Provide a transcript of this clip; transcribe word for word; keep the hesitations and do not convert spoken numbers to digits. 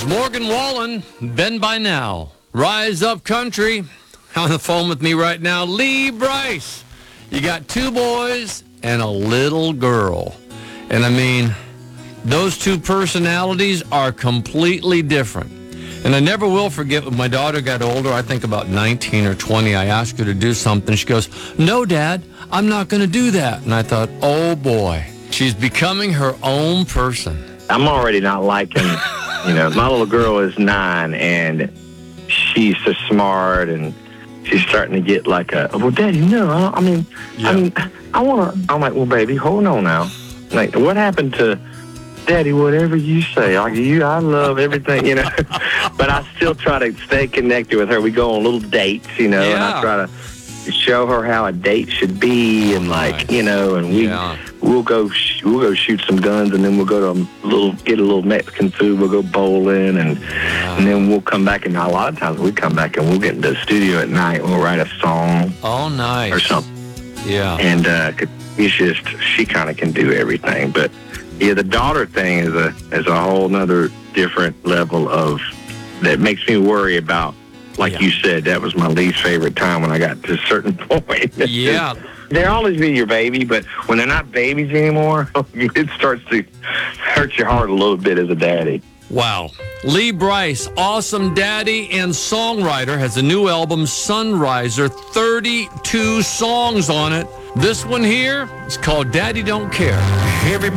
Here's Morgan Wallen, Bend By Now. Rise Up Country. On the phone with me right now, Lee Brice. You got two boys and a little girl. And I mean, those two personalities are completely different. And I never will forget when my daughter got older, I think about nineteen or twenty, I asked her to do something. She goes, "No, Dad, I'm not going to do that." And I thought, oh boy, she's becoming her own person. I'm already not liking, you know, my little girl is nine and she's so smart and she's starting to get like a, well, Daddy, no, I mean, yeah. I mean, I want to, I'm like, well, baby, hold on now. Like, what happened to Daddy, whatever you say, like you, I love everything, you know, but I still try to stay connected with her. We go on little dates, you know, yeah. and I try to show her how a date should be, and like, nice. you know, and we, yeah. we'll go, sh- we'll go shoot some guns, and then we'll go to a little, get a little Mexican food. We'll go bowling, and yeah. and then we'll come back. And a lot of times we come back and we'll get into the studio at night. And we'll write a song. Oh, nice. Or something. Yeah. And uh, it's just, she kind of can do everything, but. Yeah, the daughter thing is a is a whole nother different level of that makes me worry about. Like yeah. you said, that was my least favorite time when I got to a certain point. Yeah, they'll always be your baby, but when they're not babies anymore, it starts to hurt your heart a little bit as a daddy. Wow. Lee Brice, awesome daddy and songwriter, has a new album, Sunriser, thirty-two songs on it. This one here is called Daddy Don't Care. Everybody